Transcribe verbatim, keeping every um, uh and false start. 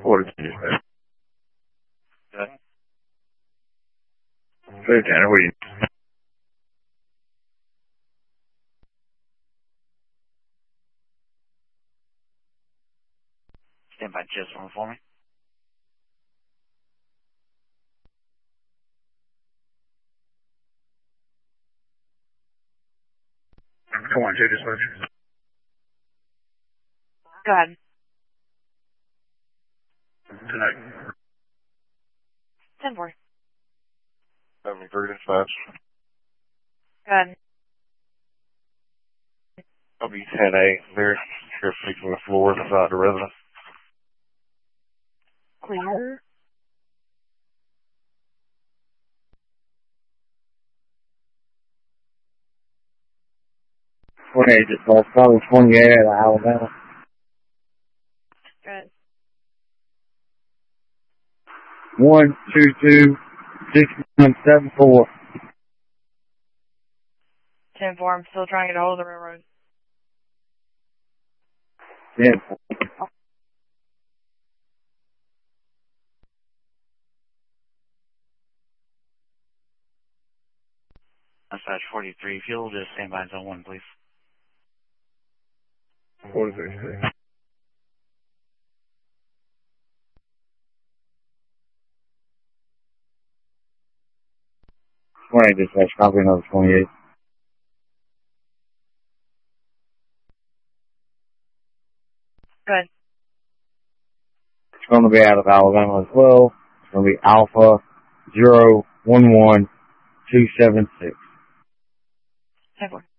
forty-two. Good. Say, Tanner, what do you Stand by just one for me. Come on, two dispatcher. Go ahead. Tonight. ten four. seventy-three dispatch. Go ahead. W ten A, there. Sheriff speaking the floor inside the residence. Clear. twenty-eight, just called probably twenty-eight out of Alabama. Go ahead. One, two, two, six, one, seven, four. ten four, I'm still trying to get a hold of the railroad. Yeah. Dispatch forty-three, fuel, just stand by zone one, please. forty-three. twenty-eight, dispatch, probably another twenty-eight. Go ahead. It's going to be out of Alabama as well. It's going to be Alpha zero one one two seven six. ten four.